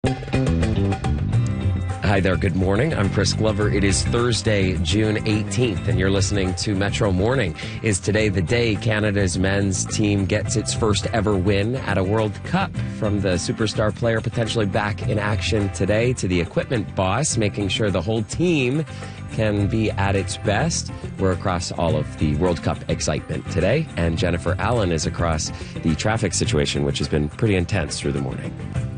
Hi there, good morning. I'm Chris Glover. It is Thursday, June 18th, and you're listening to Metro Morning. Is today the day Canada's men's team gets its first ever win at a World Cup? From the superstar player potentially back in action today to the equipment boss, making sure the whole team can be at its best. We're across all of the World Cup excitement today, and Jennifer Allen is across the traffic situation, which has been pretty intense through the morning.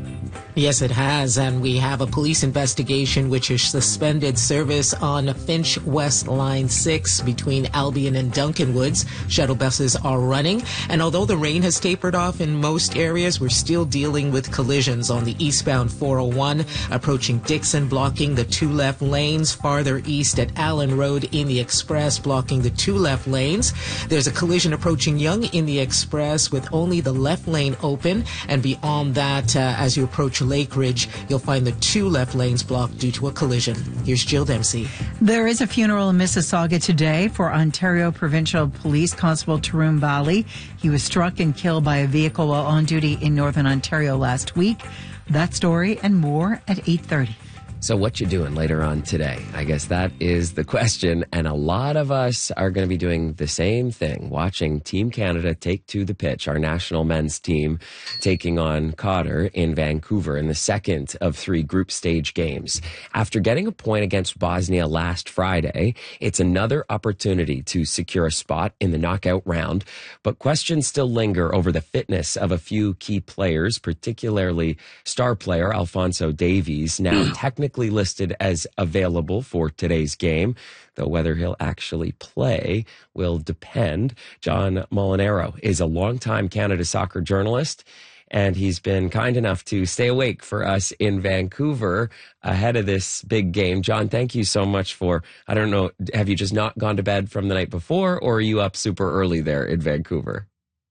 Yes, it has, and we have a police investigation which has suspended service on Finch West Line 6 between Albion and Duncan Woods. Shuttle buses are running, and although the rain has tapered off in most areas, we're still dealing with collisions on the eastbound 401, approaching Dixon, blocking the two left lanes, farther east at Allen Road in the Express, blocking the two left lanes. There's a collision approaching Yonge in the Express with only the left lane open, and beyond that, as you approach Lake Ridge, you'll find the two left lanes blocked due to a collision. Here's Jill Dempsey. There is a funeral in Mississauga today for Ontario Provincial Police Constable Tarun Bali. He was struck and killed by a vehicle while on duty in Northern Ontario last week. That story and more at 8:30. So what you doing later on today? I guess that is the question, and a lot of us are going to be doing the same thing, watching Team Canada take to the pitch, our national men's team taking on Qatar in Vancouver in the second of three group stage games. After getting a point against Bosnia last Friday, it's another opportunity to secure a spot in the knockout round, but questions still linger over the fitness of a few key players, particularly star player Alphonso Davies, now technically listed as available for today's game, though whether he'll actually play will depend. John Molinaro is a longtime Canada soccer journalist, and he's been kind enough to stay awake for us in Vancouver ahead of this big game. John, thank you so much for, I don't know, have you just not gone to bed from the night before, or are you up super early there in Vancouver?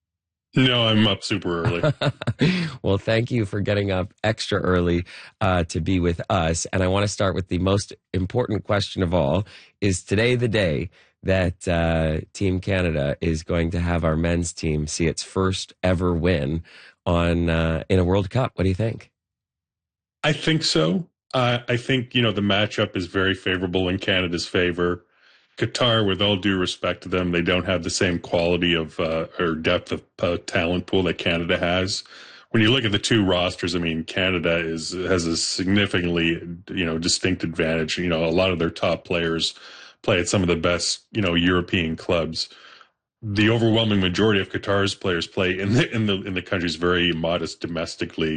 No, I'm up super early. Well, thank you for getting up extra early to be with us. And I want to start with the most important question of all. Is today the day that Team Canada is going to have our men's team see its first ever win on in a World Cup? What do you think? I think so. I think, the matchup is very favorable in Canada's favor. Qatar, with all due respect to them, they don't have the same quality of or depth of talent pool that Canada has. When you look at the two rosters, I mean, Canada has a significantly, distinct advantage. A lot of their top players play at some of the best, European clubs. The overwhelming majority of Qatar's players play in the country's very modest domestic league.